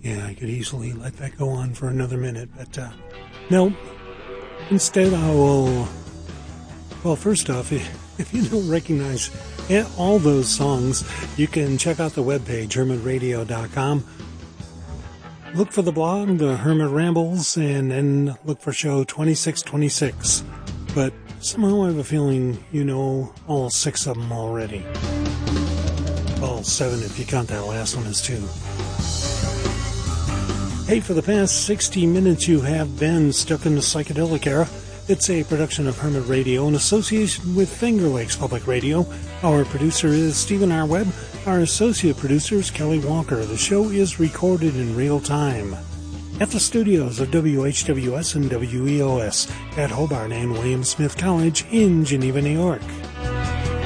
Yeah, I could easily let that go on for another minute, but no. Instead, I will... Well, first off, if you don't recognize all those songs, you can check out the webpage, hermitradio.com. Look for the blog, the Hermit Rambles, and then look for show 2626. But somehow I have a feeling you know all 6 of them already. All 7 if you count that last one as 2. Hey, for the past 60 minutes you have been stuck in the psychedelic era. It's a production of Hermit Radio in association with Finger Lakes Public Radio. Our producer is Stephen R. Webb. Our associate producer is Kelly Walker. The show is recorded in real time at the studios of WHWS and WEOS at Hobart and William Smith College in Geneva, New York.